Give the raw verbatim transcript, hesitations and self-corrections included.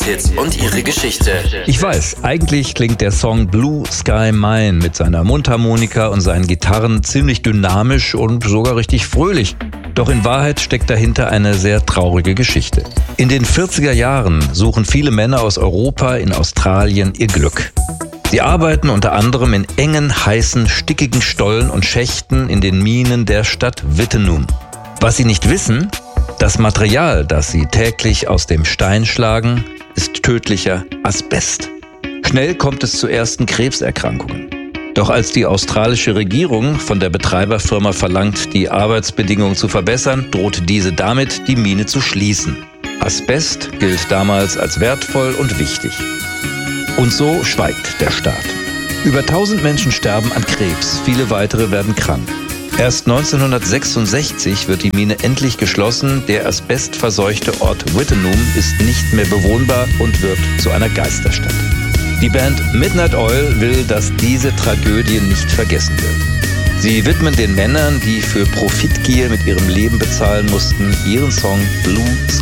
Greatest-Hits und ihre Geschichte. Ich weiß, eigentlich klingt der Song Blue Sky Mine mit seiner Mundharmonika und seinen Gitarren ziemlich dynamisch und sogar richtig fröhlich. Doch in Wahrheit steckt dahinter eine sehr traurige Geschichte. In den vierziger Jahren suchen viele Männer aus Europa in Australien ihr Glück. Sie arbeiten unter anderem in engen, heißen, stickigen Stollen und Schächten in den Minen der Stadt Wittenoom. Was sie nicht wissen: Das Material, das sie täglich aus dem Stein schlagen, ist tödlicher Asbest. Schnell kommt es zu ersten Krebserkrankungen. Doch als die australische Regierung von der Betreiberfirma verlangt, die Arbeitsbedingungen zu verbessern, droht diese damit, die Mine zu schließen. Asbest gilt damals als wertvoll und wichtig. Und so schweigt der Staat. Über tausend Menschen sterben an Krebs, viele weitere werden krank. Erst neunzehnhundertsechsundsechzig wird die Mine endlich geschlossen. Der asbestverseuchte Ort Wittenoom ist nicht mehr bewohnbar und wird zu einer Geisterstadt. Die Band Midnight Oil will, dass diese Tragödie nicht vergessen wird. Sie widmen den Männern, die für Profitgier mit ihrem Leben bezahlen mussten, ihren Song Blue Sky